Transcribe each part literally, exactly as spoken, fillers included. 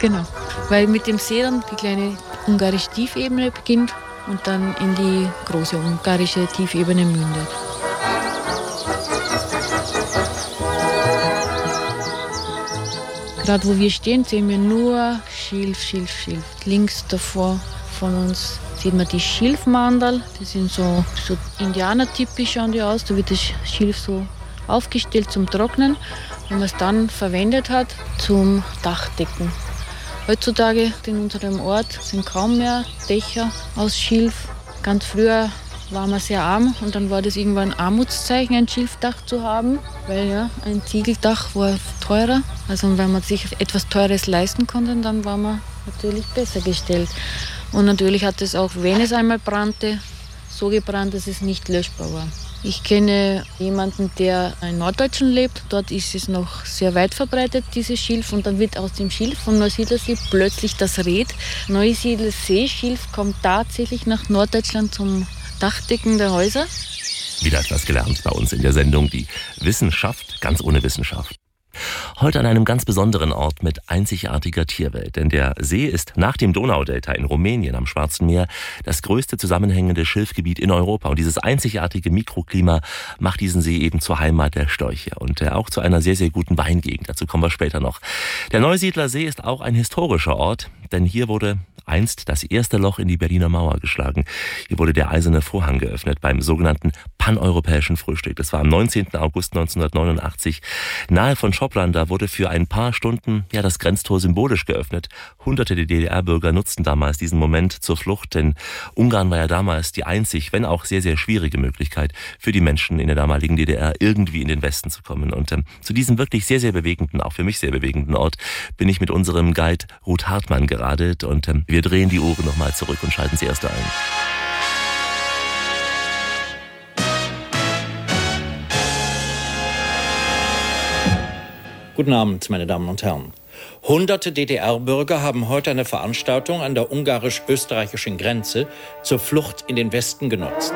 Genau, weil mit dem See dann die kleine ungarische Tiefebene beginnt und dann in die große ungarische Tiefebene mündet. Gerade wo wir stehen, sehen wir nur Schilf, Schilf, Schilf. Links davor von uns sieht man die Schilfmandel. Die sind so, so indianertypisch, schauen die aus. Da wird das Schilf so aufgestellt zum Trocknen. Wenn man es dann verwendet hat zum Dachdecken. Heutzutage in unserem Ort sind kaum mehr Dächer aus Schilf. Ganz früher war man sehr arm und dann war das irgendwann ein Armutszeichen, ein Schilfdach zu haben, weil ja, ein Ziegeldach war teurer. Also wenn man sich etwas Teures leisten konnte, dann war man natürlich besser gestellt. Und natürlich hat es auch, wenn es einmal brannte, so gebrannt, dass es nicht löschbar war. Ich kenne jemanden, der in Norddeutschland lebt. Dort ist es noch sehr weit verbreitet, dieses Schilf. Und dann wird aus dem Schilf vom Neusiedlersee plötzlich das Red. Neusiedlersee-Schilf kommt tatsächlich nach Norddeutschland zum Dachdecken der Häuser. Wieder etwas gelernt bei uns in der Sendung, die Wissenschaft ganz ohne Wissenschaft. Heute an einem ganz besonderen Ort mit einzigartiger Tierwelt, denn der See ist nach dem Donaudelta in Rumänien am Schwarzen Meer das größte zusammenhängende Schilfgebiet in Europa. Und dieses einzigartige Mikroklima macht diesen See eben zur Heimat der Störche und auch zu einer sehr, sehr guten Weingegend. Dazu kommen wir später noch. Der Neusiedlersee ist auch ein historischer Ort, denn hier wurde einst das erste Loch in die Berliner Mauer geschlagen. Hier wurde der eiserne Vorhang geöffnet beim sogenannten paneuropäischen Frühstück. Das war am neunzehnten August neunzehnhundertneunundachtzig. Nahe von Schoplan, da wurde für ein paar Stunden ja das Grenztor symbolisch geöffnet. Hunderte der D D R-Bürger nutzten damals diesen Moment zur Flucht, denn Ungarn war ja damals die einzig, wenn auch sehr, sehr schwierige Möglichkeit für die Menschen in der damaligen D D R, irgendwie in den Westen zu kommen. Und ähm, zu diesem wirklich sehr, sehr bewegenden, auch für mich sehr bewegenden Ort bin ich mit unserem Guide Ruth Hartmann geradelt und ähm, wir drehen die Uhren nochmal zurück und schalten sie erst ein. Guten Abend, meine Damen und Herren. Hunderte D D R-Bürger haben heute eine Veranstaltung an der ungarisch-österreichischen Grenze zur Flucht in den Westen genutzt.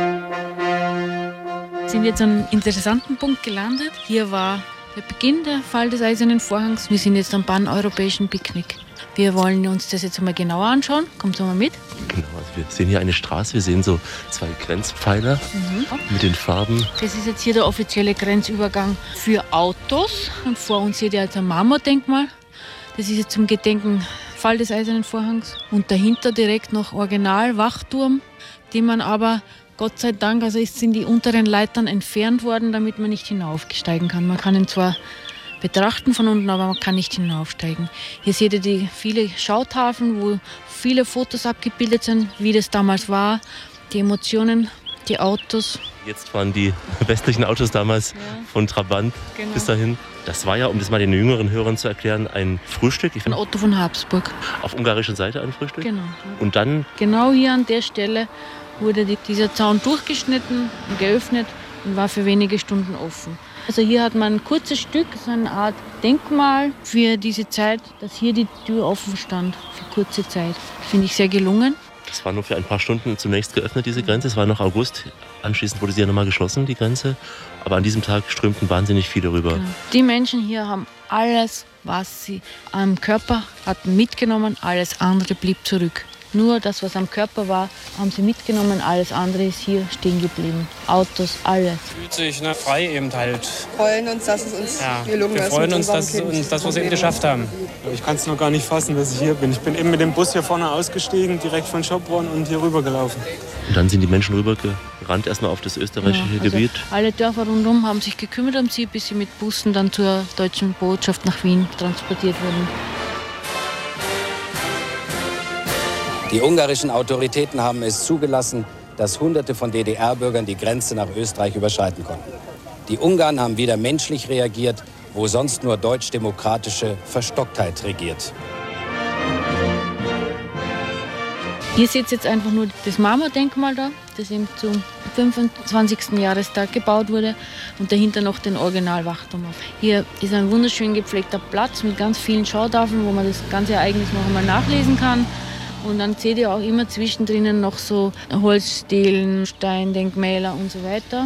Wir sind jetzt an einem interessanten Punkt gelandet. Hier war der Beginn der Fall des Eisernen Vorhangs. Wir sind jetzt am paneuropäischen Picknick. Wir wollen uns das jetzt einmal genauer anschauen. Kommt mal mit. Genau, also wir sehen hier eine Straße, wir sehen so zwei Grenzpfeiler mhm. mit den Farben. Das ist jetzt hier der offizielle Grenzübergang für Autos. Und vor uns seht ihr jetzt ein Marmordenkmal. Das ist jetzt zum Gedenken Fall des Eisernen Vorhangs. Und dahinter direkt noch Original-Wachturm, den man aber Gott sei Dank, also sind die unteren Leitern entfernt worden, damit man nicht hinaufsteigen kann. Man kann ihn zwar betrachten von unten, aber man kann nicht hinaufsteigen. Hier seht ihr die viele Schautafeln, wo viele Fotos abgebildet sind, wie das damals war, die Emotionen, die Autos. Jetzt waren die westlichen Autos damals ja. von Trabant genau. bis dahin. Das war ja, um das mal den jüngeren Hörern zu erklären, ein Frühstück. Ich von Otto von Habsburg. Auf ungarischer Seite ein Frühstück? Genau. Und dann? Genau hier an der Stelle wurde die, dieser Zaun durchgeschnitten und geöffnet und war für wenige Stunden offen. Also hier hat man ein kurzes Stück, so eine Art Denkmal für diese Zeit, dass hier die Tür offen stand für kurze Zeit. Finde ich sehr gelungen. Das war nur für ein paar Stunden zunächst geöffnet, diese Grenze. Es war noch August. Anschließend wurde sie ja nochmal geschlossen, die Grenze. Aber an diesem Tag strömten wahnsinnig viele rüber. Genau. Die Menschen hier haben alles, was sie am Körper hatten, mitgenommen. Alles andere blieb zurück. Nur das, was am Körper war, haben sie mitgenommen. Alles andere ist hier stehen geblieben. Autos, alles. Fühlt sich ne, frei eben halt. Wir freuen uns, dass es uns ja, gelungen ist. Wir freuen uns, dass, uns, dass wir es eben geschafft haben. Ich kann es noch gar nicht fassen, dass ich hier bin. Ich bin eben mit dem Bus hier vorne ausgestiegen, direkt von Schopron und hier rüber gelaufen. Und dann sind die Menschen rübergerannt, erstmal auf das österreichische ja, also Gebiet. Alle Dörfer rundum haben sich gekümmert um sie, bis sie mit Bussen dann zur deutschen Botschaft nach Wien transportiert wurden. Die ungarischen Autoritäten haben es zugelassen, dass Hunderte von D D R-Bürgern die Grenze nach Österreich überschreiten konnten. Die Ungarn haben wieder menschlich reagiert, wo sonst nur deutsch-demokratische Verstocktheit regiert. Hier seht ihr jetzt einfach nur das Marmordenkmal da, das eben zum fünfundzwanzigsten Jahrestag gebaut wurde und dahinter noch den Original-Wachturm. Hier ist ein wunderschön gepflegter Platz mit ganz vielen Schautafeln, wo man das ganze Ereignis noch einmal nachlesen kann. Und dann seht ihr auch immer zwischendrin noch so Holzstelen, Steindenkmäler und so weiter.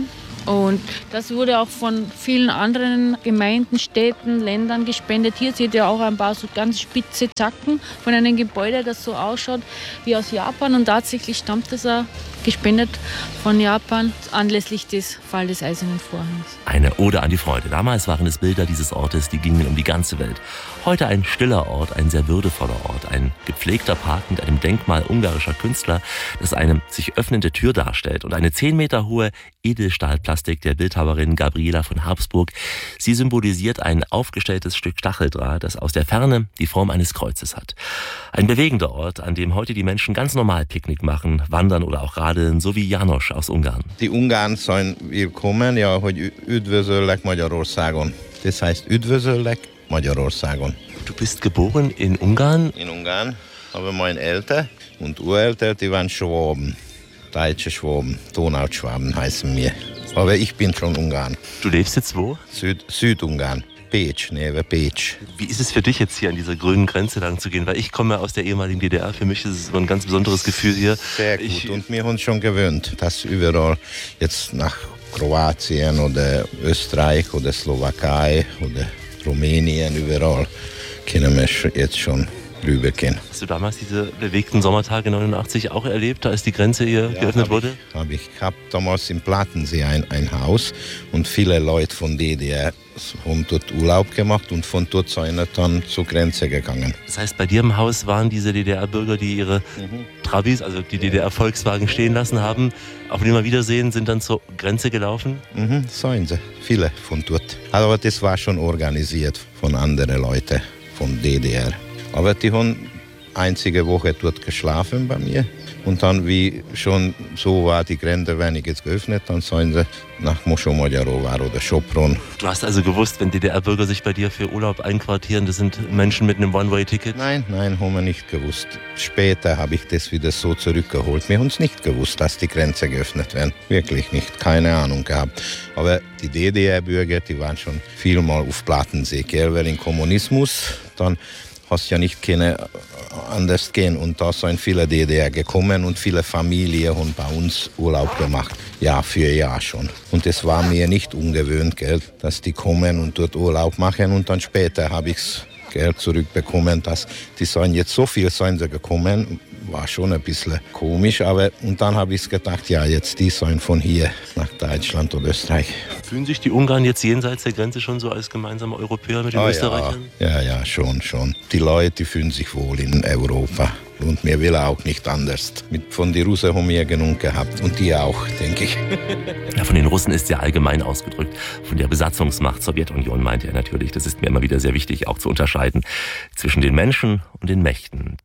Und das wurde auch von vielen anderen Gemeinden, Städten, Ländern gespendet. Hier seht ihr auch ein paar so ganz spitze Zacken von einem Gebäude, das so ausschaut wie aus Japan. Und tatsächlich stammt das auch gespendet von Japan anlässlich des Fall des Eisernen Vorhangs. Eine Ode an die Freude. Damals waren es Bilder dieses Ortes, die gingen um die ganze Welt. Heute ein stiller Ort, ein sehr würdevoller Ort, ein gepflegter Park mit einem Denkmal ungarischer Künstler, das eine sich öffnende Tür darstellt und eine zehn Meter hohe Edelstahlplastik der Bildhauerin Gabriela von Habsburg. Sie symbolisiert ein aufgestelltes Stück Stacheldraht, das aus der Ferne die Form eines Kreuzes hat. Ein bewegender Ort, an dem heute die Menschen ganz normal Picknick machen, wandern oder auch radeln, so wie János aus Ungarn. Die Ungarn sollen willkommen, ja, hogy üdvözöllek Magyarországon. Das heißt üdvözöllek Magyarországon. Du bist geboren in Ungarn? In Ungarn, aber meine Eltern und Ureltern, die waren Schwaben. Deutsche Schwaben, Donauschwaben heißen wir. Aber ich bin schon Ungarn. Du lebst jetzt wo? Süd, Südungarn. Pécs, neben Pécs. Wie ist es für dich jetzt hier an dieser grünen Grenze lang zu gehen? Weil ich komme aus der ehemaligen D D R. Für mich ist es ein ganz besonderes Gefühl hier. Sehr gut. Ich, und wir haben uns schon gewöhnt, dass überall jetzt nach Kroatien oder Österreich oder Slowakei oder Rumänien, überall können wir jetzt schon rübergehen. Hast du damals diese bewegten Sommertage neunundachtzig auch erlebt, als die Grenze hier ja, geöffnet hab wurde? Ich, hab ich habe damals im Plattensee ein, ein Haus und viele Leute von D D R haben dort Urlaub gemacht und von dort sind sie dann zur Grenze gegangen. Das heißt, bei dir im Haus waren diese D D R-Bürger, die ihre mhm. Trabis, also die D D R-Volkswagen stehen lassen haben, auf die wir wiedersehen, sind dann zur Grenze gelaufen? Mhm, seien sie, viele von dort. Aber das war schon organisiert von anderen Leuten von D D R. Aber die haben einzige Woche dort geschlafen bei mir. Und dann, wie schon so war, die Grenze wenig jetzt geöffnet, dann sind sie nach Mosomagyaróvár oder Sopron. Du hast also gewusst, wenn D D R-Bürger sich bei dir für Urlaub einquartieren, das sind Menschen mit einem One-Way-Ticket? Nein, nein, haben wir nicht gewusst. Später habe ich das wieder so zurückgeholt. Wir haben uns nicht gewusst, dass die Grenze geöffnet werden. Wirklich nicht, keine Ahnung gehabt. Aber die D D R-Bürger, die waren schon vielmal auf Plattensee, gell? Weil im Kommunismus dann hast ja nicht können anders gehen. Und da sind viele D D R gekommen und viele Familien haben bei uns Urlaub gemacht. Jahr für Jahr schon. Und es war mir nicht ungewöhnt, gell, dass die kommen und dort Urlaub machen. Und dann später habe ich es zurückbekommen, dass die sind jetzt so viel sind sie gekommen. War schon ein bisschen komisch, aber und dann habe ich gedacht, ja, jetzt die sind von hier nach Deutschland oder Österreich. Fühlen sich die Ungarn jetzt jenseits der Grenze schon so als gemeinsame Europäer mit den ah, Österreichern? Ja, ja, ja, schon, schon. Die Leute die fühlen sich wohl in Europa. Und mir will auch nicht anders. Mit, von den Russen haben wir genug gehabt. Und die auch, denke ich. Ja, von den Russen ist sehr allgemein ausgedrückt. Von der Besatzungsmacht Sowjetunion meinte er natürlich. Das ist mir immer wieder sehr wichtig, auch zu unterscheiden zwischen den Menschen und den Mächten.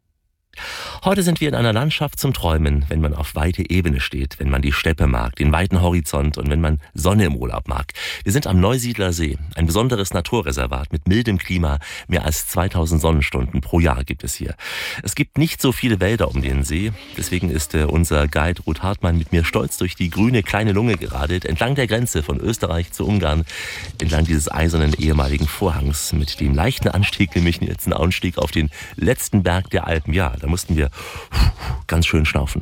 Heute sind wir in einer Landschaft zum Träumen, wenn man auf weite Ebene steht, wenn man die Steppe mag, den weiten Horizont und wenn man Sonne im Urlaub mag. Wir sind am Neusiedler See, ein besonderes Naturreservat mit mildem Klima. Mehr als zweitausend Sonnenstunden pro Jahr gibt es hier. Es gibt nicht so viele Wälder um den See, deswegen ist äh, unser Guide Ruth Hartmann mit mir stolz durch die grüne kleine Lunge geradelt, entlang der Grenze von Österreich zu Ungarn, entlang dieses eisernen ehemaligen Vorhangs mit dem leichten Anstieg, nämlich jetzt ein Anstieg auf den letzten Berg der Alpen. Ja, da mussten wir ganz schön schnaufen.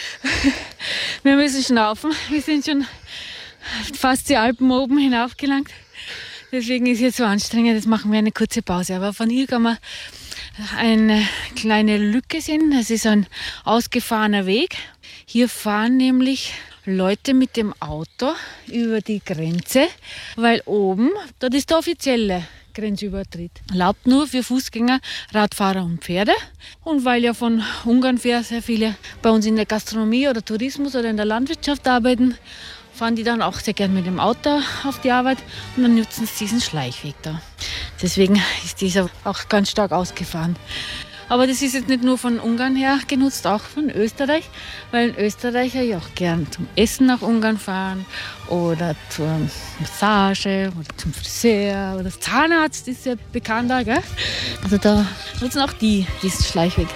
Wir müssen schnaufen. Wir sind schon fast die Alpen oben hinaufgelangt. Deswegen ist es jetzt so anstrengend. Jetzt machen wir eine kurze Pause. Aber von hier kann man eine kleine Lücke sehen. Das ist ein ausgefahrener Weg. Hier fahren nämlich Leute mit dem Auto über die Grenze, weil oben, dort ist der offizielle Grenzübertritt. Erlaubt nur für Fußgänger, Radfahrer und Pferde. Und weil ja von Ungarn her sehr viele bei uns in der Gastronomie oder Tourismus oder in der Landwirtschaft arbeiten, fahren die dann auch sehr gern mit dem Auto auf die Arbeit und dann nutzen sie diesen Schleichweg da. Deswegen ist dieser auch ganz stark ausgefahren. Aber das ist jetzt nicht nur von Ungarn her genutzt, auch von Österreich, weil Österreicher ja auch gern zum Essen nach Ungarn fahren oder zur Massage oder zum Friseur oder das Zahnarzt ist ja bekannter, gell? Also da nutzen auch die diesen Schleichweg.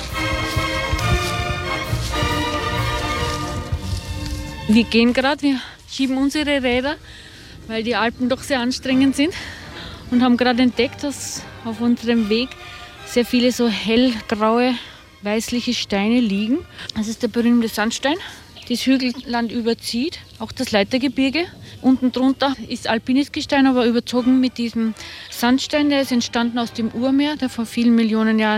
Wir gehen gerade, wir schieben unsere Räder, weil die Alpen doch sehr anstrengend sind und haben gerade entdeckt, dass auf unserem Weg sehr viele so hellgraue, weißliche Steine liegen. Das ist der berühmte Sandstein. das Hügelland überzieht, auch das Leitergebirge. Unten drunter ist alpines Gestein, aber überzogen mit diesem Sandstein, der ist entstanden aus dem Urmeer, der vor vielen Millionen Jahren